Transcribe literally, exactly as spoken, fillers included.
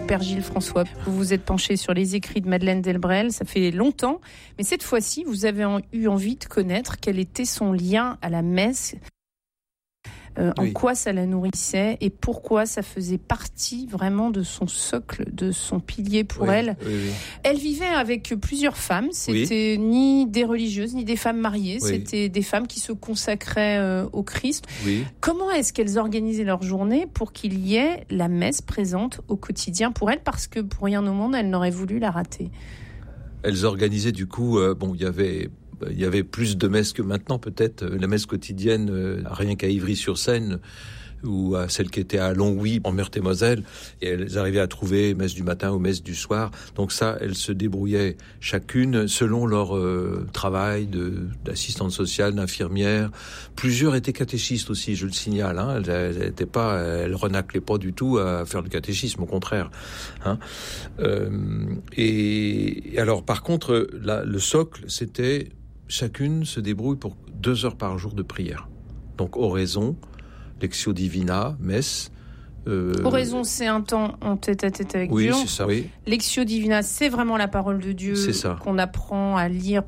Père Gilles François. Vous vous êtes penché sur les écrits de Madeleine Delbrel, ça fait longtemps, mais cette fois-ci, vous avez eu envie de connaître quel était son lien à la messe, euh, oui. en quoi ça la nourrissait et pourquoi ça faisait partie vraiment de son socle, de son pilier pour oui, elle. Oui, oui. Elle vivait avec plusieurs femmes, c'était oui. ni des religieuses, ni des femmes mariées, oui. c'était des femmes qui se consacraient euh, au Christ. Oui. Comment est-ce qu'elles organisaient leur journée pour qu'il y ait la messe présente au quotidien pour elles, parce que pour rien au monde, elles n'auraient voulu la rater? Elles organisaient du coup, euh, bon, il y avait... Il y avait plus de messes que maintenant, peut-être. La messe quotidienne, euh, rien qu'à Ivry-sur-Seine, ou à celle qui était à Longwy, en Meurthe-et-Moselle, et elles arrivaient à trouver messe du matin ou messe du soir. Donc ça, elles se débrouillaient chacune selon leur euh, travail de, d'assistante sociale, d'infirmière. Plusieurs étaient catéchistes aussi, je le signale. Hein. Elles, elles étaient pas, elles renaclaient pas du tout à faire le catéchisme, au contraire. Hein. Euh, et alors, par contre, là, le socle, c'était chacune se débrouille pour deux heures par jour de prière. Donc, oraison, Lectio Divina, messe. Euh... Oraison, c'est un temps en tête-à-tête avec oui, Dieu. Oui, c'est ça, oui. Lectio Divina, c'est vraiment la parole de Dieu c'est ça. qu'on apprend à lire